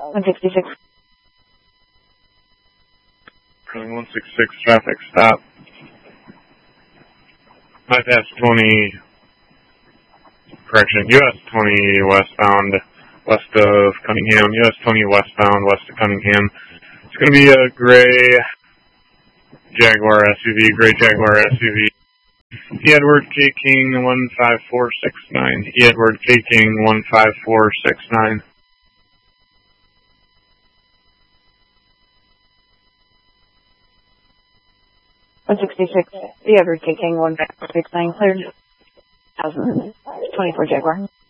166. 166 traffic stop. Bypass 20, correction, US 20 westbound, west of Cunningham, US 20 westbound, west of Cunningham. It's going to be a gray Jaguar SUV. Edward K. King 15469. Edward K. King 15469. The Edward K. King 15469 cleared. 1024 Jaguar.